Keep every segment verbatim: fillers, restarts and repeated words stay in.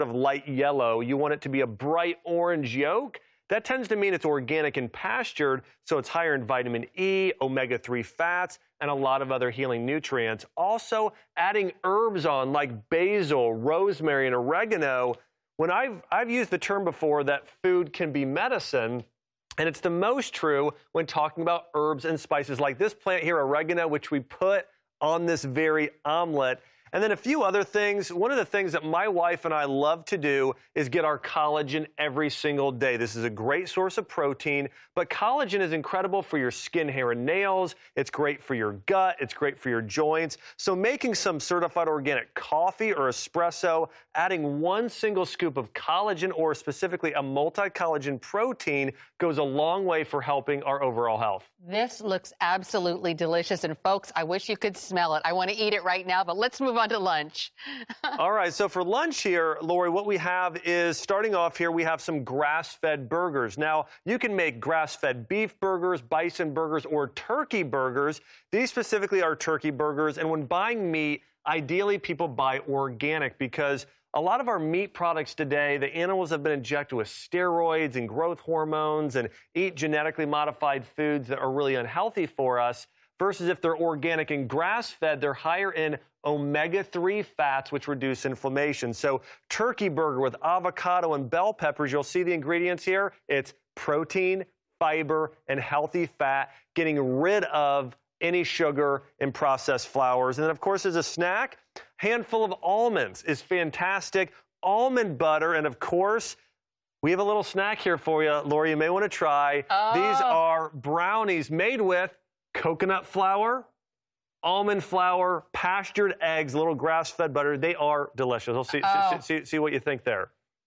of light yellow. You want it to be a bright orange yolk. That tends to mean it's organic and pastured, so it's higher in vitamin E, omega three fats, and a lot of other healing nutrients. Also, adding herbs on like basil, rosemary, and oregano. When I've, I've used the term before that food can be medicine, and it's the most true when talking about herbs and spices like this plant here, oregano, which we put on this very omelet. And then a few other things. One of the things that my wife and I love to do is get our collagen every single day. This is a great source of protein, but collagen is incredible for your skin, hair, and nails. It's great for your gut. It's great for your joints. So making some certified organic coffee or espresso, adding one single scoop of collagen or specifically a multi-collagen protein goes a long way for helping our overall health. This looks absolutely delicious. And folks, I wish you could smell it. I want to eat it right now, but let's move on to lunch. All right, so for lunch here, Lori, what we have is, starting off here, we have some grass-fed burgers. Now, you can make grass-fed beef burgers, bison burgers, or turkey burgers. These specifically are turkey burgers, and when buying meat, ideally people buy organic because a lot of our meat products today, the animals have been injected with steroids and growth hormones and eat genetically modified foods that are really unhealthy for us, versus if they're organic and grass-fed, they're higher in omega three fats, which reduce inflammation. So turkey burger with avocado and bell peppers, you'll see the ingredients here. It's protein, fiber, and healthy fat, getting rid of any sugar and processed flours. And then, of course, as a snack, handful of almonds is fantastic. Almond butter, and of course, we have a little snack here for you, Lori, you may want to try. Oh. These are brownies made with coconut flour, almond flour, pastured eggs, a little grass-fed butter. They are delicious. We'll see, Oh. see, see, see what you think there.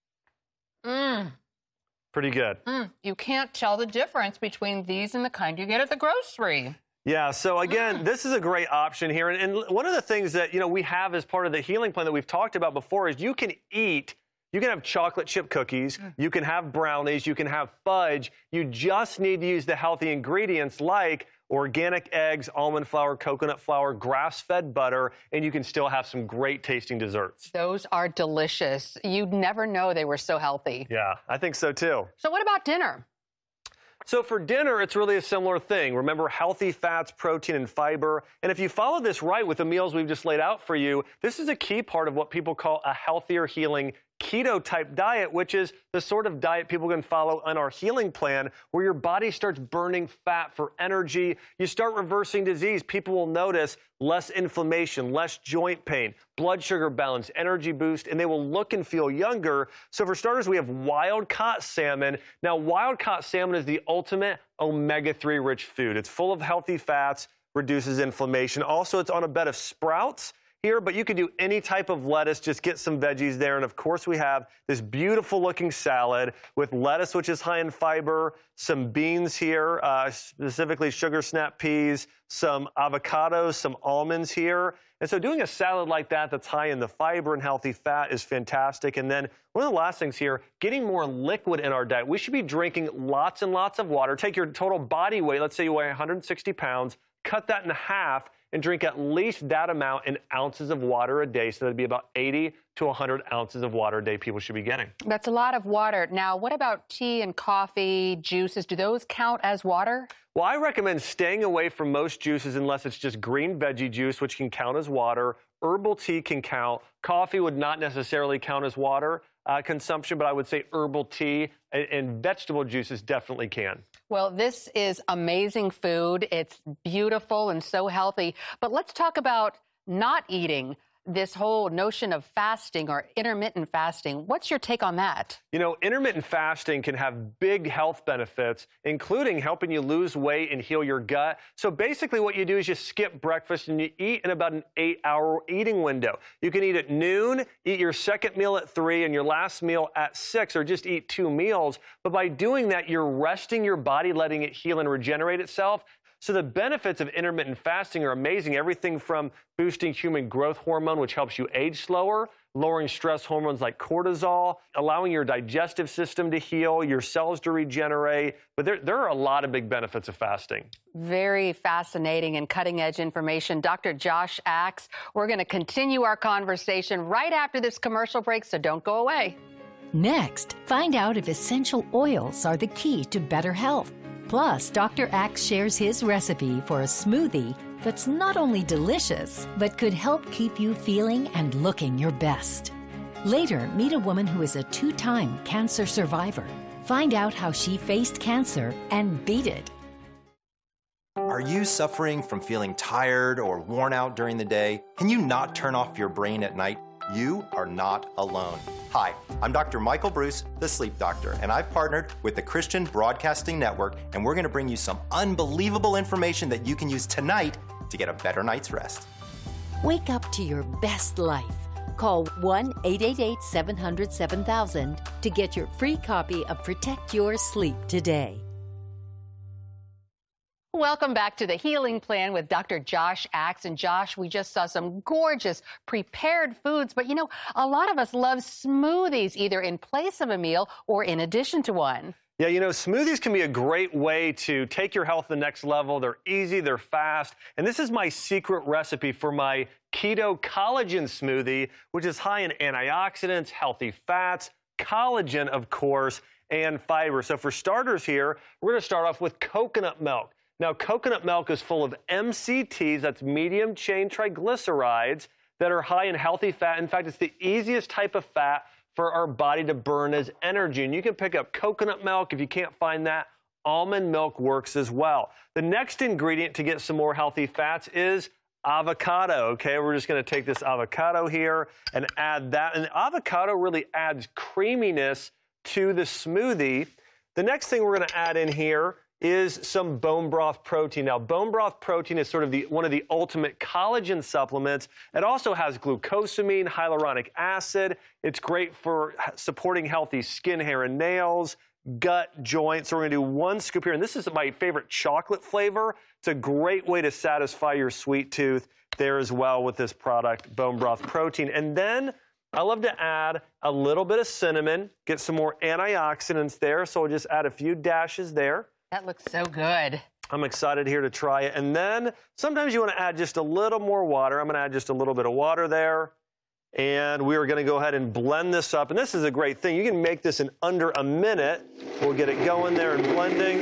Mmm. Pretty good. Mm. You can't tell the difference between these and the kind you get at the grocery. Yeah, so again, Mm. this is a great option here. And, and one of the things that, you know, we have as part of the healing plan that we've talked about before is you can eat, you can have chocolate chip cookies, mm. you can have brownies, you can have fudge. You just need to use the healthy ingredients like organic eggs, almond flour, coconut flour, grass-fed butter, and you can still have some great tasting desserts. Those are delicious. You'd never know they were so healthy. Yeah, I think so too. So what about dinner? So for dinner, it's really a similar thing. Remember, healthy fats, protein, and fiber. And if you follow this right with the meals we've just laid out for you, this is a key part of what people call a healthier, healing keto-type diet, which is the sort of diet people can follow on our healing plan, where your body starts burning fat for energy. You start reversing disease. People will notice less inflammation, less joint pain, blood sugar balance, energy boost, and they will look and feel younger. So for starters, we have wild-caught salmon. Now, wild-caught salmon is the ultimate omega three rich food. It's full of healthy fats, reduces inflammation. Also, it's on a bed of sprouts here, but you can do any type of lettuce, just get some veggies there. And of course, we have this beautiful looking salad with lettuce, which is high in fiber, some beans here, uh, specifically sugar snap peas, some avocados, some almonds here. And so doing a salad like that that's high in the fiber and healthy fat is fantastic. And then one of the last things here, getting more liquid in our diet. We should be drinking lots and lots of water. Take your total body weight, let's say you weigh one hundred sixty pounds, cut that in half, and drink at least that amount in ounces of water a day. So that'd be about eighty to one hundred ounces of water a day people should be getting. That's a lot of water. Now, what about tea and coffee, juices? Do those count as water? Well, I recommend staying away from most juices unless it's just green veggie juice, which can count as water. Herbal tea can count. Coffee would not necessarily count as water uh, consumption, but I would say herbal tea and, and vegetable juices definitely can. Well, this is amazing food. It's beautiful and so healthy. But let's talk about not eating. This whole notion of fasting or intermittent fasting. What's your take on that? You know, intermittent fasting can have big health benefits, including helping you lose weight and heal your gut. So basically what you do is you skip breakfast and you eat in about an eight-hour eating window. You can eat at noon, eat your second meal at three, and your last meal at six, or just eat two meals. But by doing that, you're resting your body, letting it heal and regenerate itself. So the benefits of intermittent fasting are amazing. Everything from boosting human growth hormone, which helps you age slower, lowering stress hormones like cortisol, allowing your digestive system to heal, your cells to regenerate. But there, there are a lot of big benefits of fasting. Very fascinating and cutting-edge information. Doctor Josh Axe, we're going to continue our conversation right after this commercial break, so don't go away. Next, find out if essential oils are the key to better health. Plus, Doctor Axe shares his recipe for a smoothie that's not only delicious, but could help keep you feeling and looking your best. Later, meet a woman who is a two-time cancer survivor. Find out how she faced cancer and beat it. Are you suffering from feeling tired or worn out during the day? Can you not turn off your brain at night? You are not alone. Hi, I'm Doctor Michael Bruce, the Sleep Doctor, and I've partnered with the Christian Broadcasting Network, and we're going to bring you some unbelievable information that you can use tonight to get a better night's rest. Wake up to your best life. Call one eight eight eight, seven hundred, seven thousand to get your free copy of Protect Your Sleep today. Welcome back to the Healing Plan with Doctor Josh Axe. And Josh, we just saw some gorgeous prepared foods, but you know, a lot of us love smoothies, either in place of a meal or in addition to one. Yeah, you know, smoothies can be a great way to take your health to the next level. They're easy, they're fast, and this is my secret recipe for my keto collagen smoothie, which is high in antioxidants, healthy fats, collagen, of course, and fiber. So for starters here, we're going to start off with coconut milk. Now, coconut milk is full of M C Ts, that's medium chain triglycerides, that are high in healthy fat. In fact, it's the easiest type of fat for our body to burn as energy. And you can pick up coconut milk. If you can't find that, almond milk works as well. The next ingredient to get some more healthy fats is avocado, okay? We're just going to take this avocado here and add that. And avocado really adds creaminess to the smoothie. The next thing we're going to add in here is some bone broth protein. Now, bone broth protein is sort of the one of the ultimate collagen supplements. It also has glucosamine, hyaluronic acid. It's great for supporting healthy skin, hair, and nails, gut, joints. So we're going to do one scoop here. And this is my favorite chocolate flavor. It's a great way to satisfy your sweet tooth there as well with this product, bone broth protein. And then I love to add a little bit of cinnamon, get some more antioxidants there. So we'll just add a few dashes there. That looks so good. I'm excited here to try it. And then sometimes you want to add just a little more water. I'm going to add just a little bit of water there. And we are going to go ahead and blend this up. And this is a great thing. You can make this in under a minute. We'll get it going there and blending.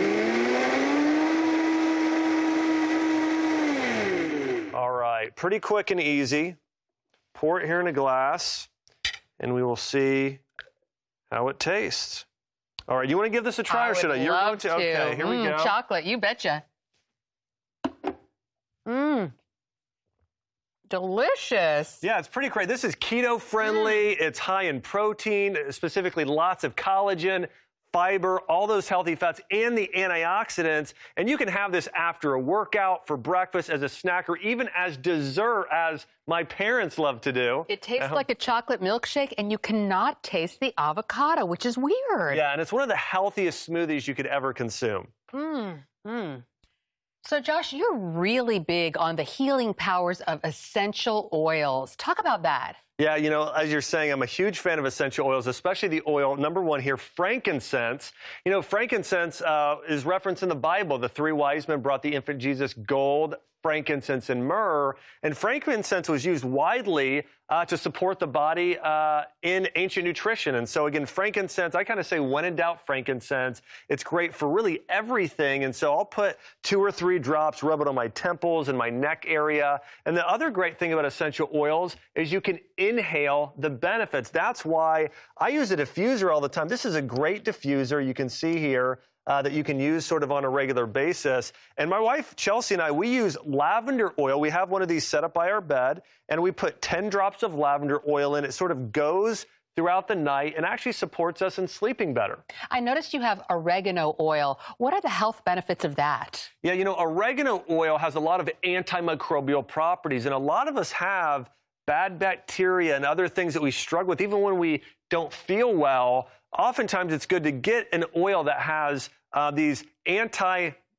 All right, pretty quick and easy. Pour it here in a glass, and we will see how it tastes. All right, you want to give this a try, I or should I? would You're love going to. Okay, to. here mm, we go. Chocolate, you betcha. Mmm. Delicious. Yeah, it's pretty great. This is keto friendly. Mm. It's high in protein, specifically lots of collagen, fiber, all those healthy fats, and the antioxidants. And you can have this after a workout, for breakfast, as a snack, or even as dessert, as my parents love to do. It tastes Uh-huh. like a chocolate milkshake, and you cannot taste the avocado, which is weird. Yeah, and it's one of the healthiest smoothies you could ever consume. Mm, mm. So, Josh, you're really big on the healing powers of essential oils. Talk about that. Yeah, you know, as you're saying, I'm a huge fan of essential oils, especially the oil, number one here, frankincense. You know, frankincense uh, is referenced in the Bible. The three wise men brought the infant Jesus gold, frankincense, and myrrh. And frankincense was used widely uh, to support the body uh, in ancient nutrition. And so, again, frankincense, I kind of say when in doubt, frankincense. It's great for really everything. And so I'll put two or three drops, rub it on my temples and my neck area. And the other great thing about essential oils is you can inhale the benefits. That's why I use a diffuser all the time. This is a great diffuser. You can see here uh, that you can use sort of on a regular basis. And my wife, Chelsea, and I, we use lavender oil. We have one of these set up by our bed, and we put ten drops of lavender oil in. It sort of goes throughout the night and actually supports us in sleeping better. I noticed you have oregano oil. What are the health benefits of that? Yeah, you know, oregano oil has a lot of antimicrobial properties, and a lot of us have bad bacteria and other things that we struggle with, even when we don't feel well. Oftentimes, it's good to get an oil that has uh, these anti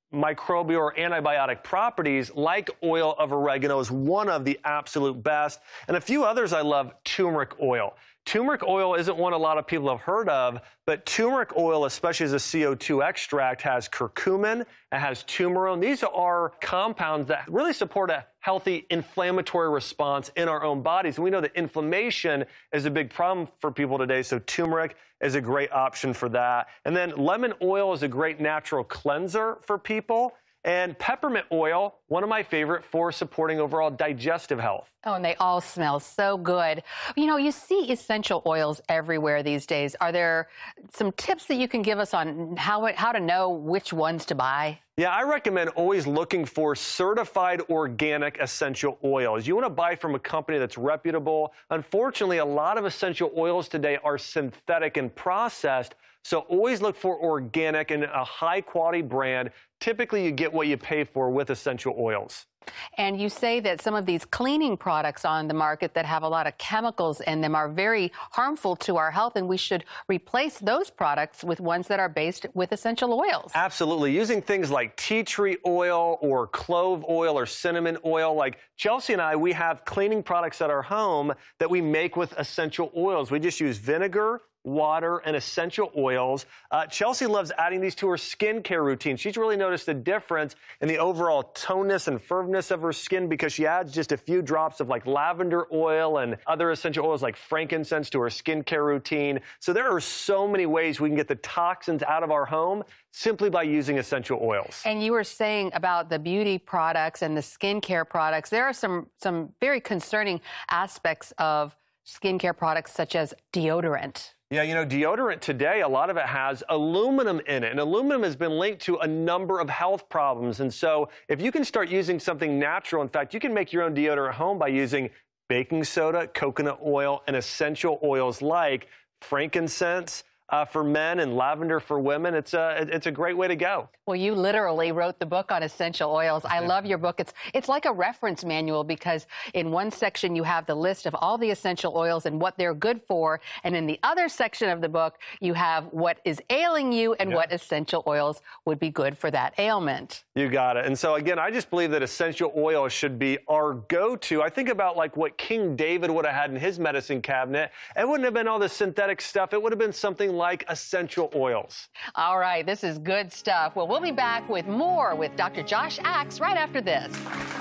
microbial or antibiotic properties, like oil of oregano is one of the absolute best. And a few others I love, turmeric oil. Turmeric oil isn't one a lot of people have heard of, but turmeric oil, especially as a C O two extract, has curcumin, it has turmerone. These are compounds that really support a healthy inflammatory response in our own bodies. And we know that inflammation is a big problem for people today, so turmeric is a great option for that. And then lemon oil is a great natural cleanser for people. And peppermint oil, one of my favorite for supporting overall digestive health. Oh, and they all smell so good. You know, you see essential oils everywhere these days. Are there some tips that you can give us on how, how to know which ones to buy? Yeah, I recommend always looking for certified organic essential oils. You want to buy from a company that's reputable. Unfortunately, a lot of essential oils today are synthetic and processed. So always look for organic and a high quality brand. Typically, you get what you pay for with essential oils. And you say that some of these cleaning products on the market that have a lot of chemicals in them are very harmful to our health, and we should replace those products with ones that are based with essential oils. Absolutely. Using things like tea tree oil or clove oil or cinnamon oil. Like Chelsea and I, we have cleaning products at our home that we make with essential oils. We just use vinegar, water, and essential oils. Uh, Chelsea loves adding these to her skincare routine. She's really noticed a difference in the overall toneness and firmness of her skin because she adds just a few drops of like lavender oil and other essential oils like frankincense to her skincare routine. So there are so many ways we can get the toxins out of our home simply by using essential oils. And you were saying about the beauty products and the skincare products. There are some, some very concerning aspects of skincare products such as deodorant. Yeah, you know, deodorant today, a lot of it has aluminum in it, and aluminum has been linked to a number of health problems. And so if you can start using something natural, in fact, you can make your own deodorant at home by using baking soda, coconut oil, and essential oils like frankincense uh, for men and lavender for women. It's a, it's a great way to go. Well, you literally wrote the book on essential oils. I love your book. It's it's like a reference manual because in one section you have the list of all the essential oils and what they're good for. And in the other section of the book, you have what is ailing you and yeah. what essential oils would be good for that ailment. You got it. And so, again, I just believe that essential oils should be our go-to. I think about like what King David would have had in his medicine cabinet. It wouldn't have been all the synthetic stuff. It would have been something like essential oils. All right. This is good stuff. Well, we'll We'll be back with more with Doctor Josh Axe right after this.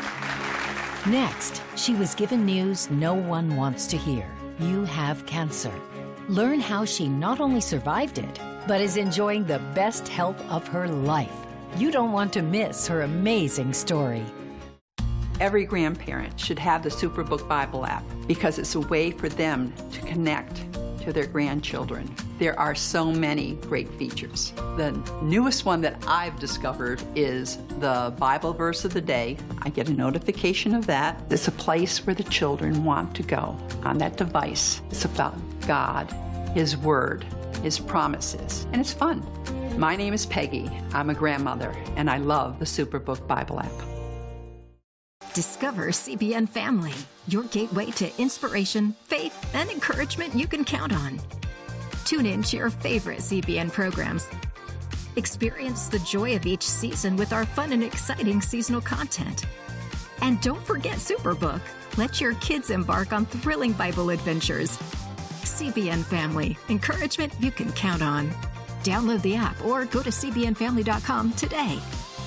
Next, she was given news no one wants to hear. You have cancer. Learn how she not only survived it, but is enjoying the best health of her life. You don't want to miss her amazing story. Every grandparent should have the Superbook Bible app because it's a way for them to connect to their grandchildren. There are so many great features. The newest one that I've discovered is the Bible verse of the day. I get a notification of that. It's a place where the children want to go on that device. It's about God, His Word, His promises, and it's fun. My name is Peggy. I'm a grandmother, and I love the Superbook Bible app. Discover C B N Family, your gateway to inspiration, faith, and encouragement you can count on. Tune in to your favorite C B N programs. Experience the joy of each season with our fun and exciting seasonal content. And don't forget Superbook. Let your kids embark on thrilling Bible adventures. C B N Family, encouragement you can count on. Download the app or go to c b n family dot com today.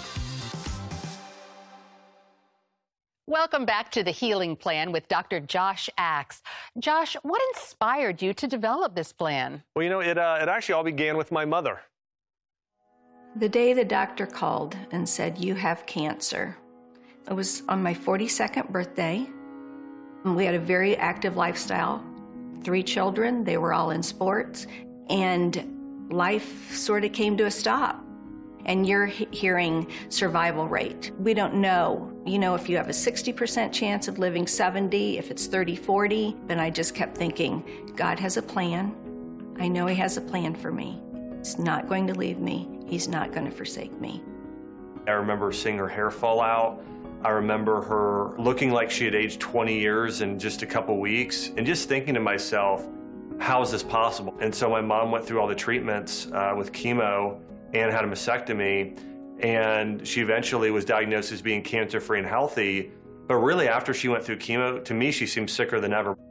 Welcome back to The Healing Plan with Doctor Josh Axe. Josh, what inspired you to develop this plan? Well, you know, it, uh, it actually all began with my mother. The day the doctor called and said, "You have cancer," it was on my forty-second birthday. We had a very active lifestyle. Three children, they were all in sports, and life sort of came to a stop. And you're he- hearing survival rate. We don't know, you know, if you have a sixty percent chance of living seventy, if it's thirty, forty, then I just kept thinking, God has a plan. I know He has a plan for me. He's not going to leave me. He's not going to forsake me. I remember seeing her hair fall out. I remember her looking like she had aged twenty years in just a couple weeks, and just thinking to myself, how is this possible? And so my mom went through all the treatments uh, with chemo and had a mastectomy, and she eventually was diagnosed as being cancer-free and healthy. But really, after she went through chemo, to me, she seemed sicker than ever.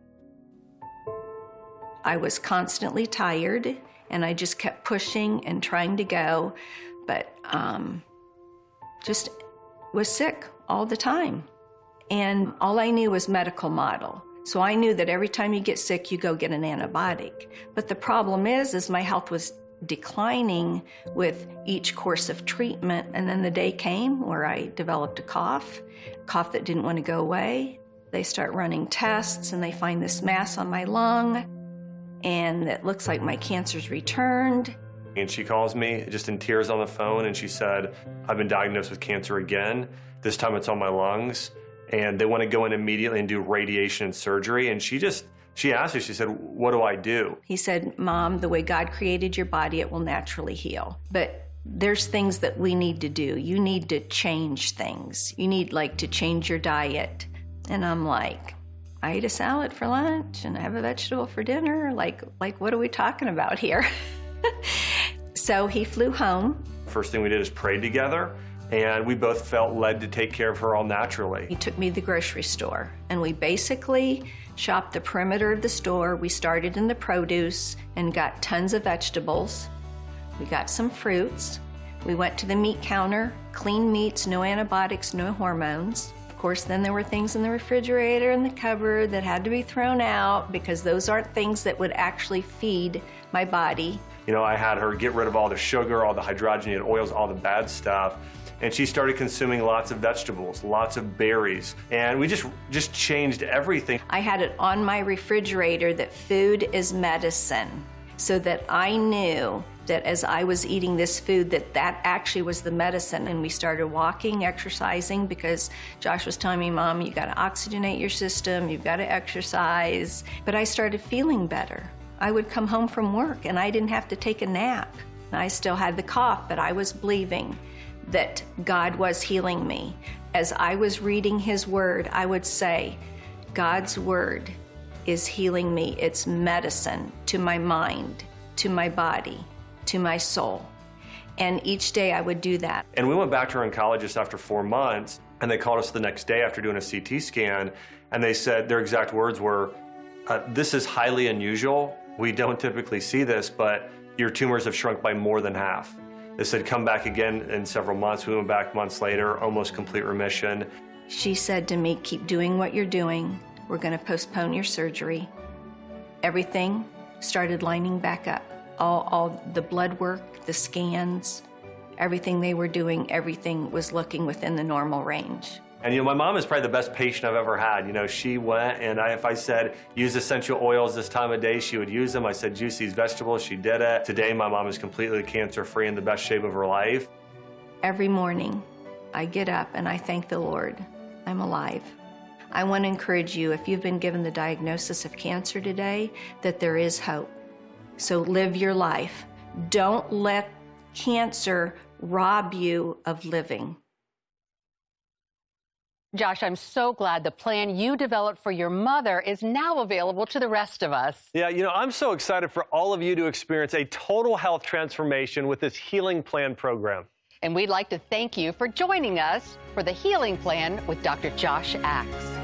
I was constantly tired, and I just kept pushing and trying to go, but um, just was sick all the time. And all I knew was medical model. So I knew that every time you get sick, you go get an antibiotic. But the problem is, is my health was declining with each course of treatment. And then the day came where I developed a cough, cough that didn't want to go away. They start running tests and they find this mass on my lung, and it looks like my cancer's returned. And she calls me just in tears on the phone, and she said, I've been diagnosed with cancer again. This time it's on my lungs, and they want to go in immediately and do radiation and surgery. And she just, she asked me, she said, what do I do? He said, Mom, the way God created your body, it will naturally heal. But there's things that we need to do. You need to change things. You need like to change your diet. And I'm like, I eat a salad for lunch and I have a vegetable for dinner. Like, like what are we talking about here? So he flew home. First thing we did is prayed together, and we both felt led to take care of her all naturally. He took me to the grocery store, and we basically shopped the perimeter of the store. We started in the produce and got tons of vegetables. We got some fruits. We went to the meat counter, clean meats, no antibiotics, no hormones. Of course, then there were things in the refrigerator and the cupboard that had to be thrown out because those aren't things that would actually feed my body. You know, I had her get rid of all the sugar, all the hydrogenated oils, all the bad stuff. And she started consuming lots of vegetables, lots of berries. And we just, just changed everything. I had it on my refrigerator that food is medicine, so that I knew that as I was eating this food, that that actually was the medicine. And we started walking, exercising, because Josh was telling me, Mom, you gotta oxygenate your system, you've gotta exercise. But I started feeling better. I would come home from work and I didn't have to take a nap. I still had the cough, but I was believing that God was healing me. As I was reading His Word, I would say, God's Word is healing me. It's medicine to my mind, to my body, to my soul. And each day I would do that. And we went back to her oncologist after four months, and they called us the next day after doing a C T scan, and they said, their exact words were, uh, this is highly unusual. We don't typically see this, but your tumors have shrunk by more than half. They said, come back again in several months. We went back months later, almost complete remission. She said to me, keep doing what you're doing. We're gonna postpone your surgery. Everything started lining back up. All, all the blood work, the scans, everything they were doing, everything was looking within the normal range. And you know, my mom is probably the best patient I've ever had. You know, she went, and I, if I said, use essential oils this time of day, she would use them. I said, juice these vegetables, she did it. Today, my mom is completely cancer-free in the best shape of her life. Every morning, I get up and I thank the Lord. I'm alive. I want to encourage you, if you've been given the diagnosis of cancer today, that there is hope. So live your life. Don't let cancer rob you of living. Josh, I'm so glad the plan you developed for your mother is now available to the rest of us. Yeah, you know, I'm so excited for all of you to experience a total health transformation with this Healing Plan program. And we'd like to thank you for joining us for the Healing Plan with Doctor Josh Axe.